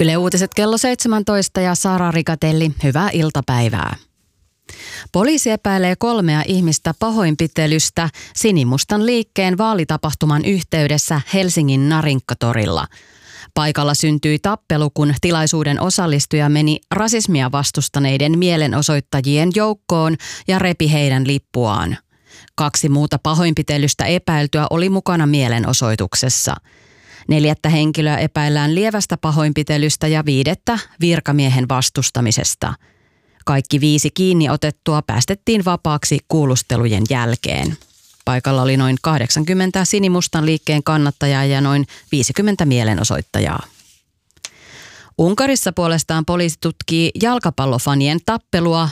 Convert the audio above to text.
Yle Uutiset kello 17 ja Sara Rikatelli, hyvää iltapäivää. Poliisi epäilee 3 ihmistä pahoinpitelystä Sinimustan liikkeen vaalitapahtuman yhteydessä Helsingin Narinkkatorilla. Paikalla syntyi tappelu, kun tilaisuuden osallistuja meni rasismia vastustaneiden mielenosoittajien joukkoon ja repi heidän lippuaan. 2 muuta pahoinpitelystä epäiltyä oli mukana mielenosoituksessa. 4 henkilöä epäillään lievästä pahoinpitelystä ja 5 virkamiehen vastustamisesta. Kaikki 5 kiinni otettua päästettiin vapaaksi kuulustelujen jälkeen. Paikalla oli noin 80 Sinimustan liikkeen kannattajaa ja noin 50 mielenosoittajaa. Unkarissa puolestaan poliisi tutkii jalkapallofanien tappelua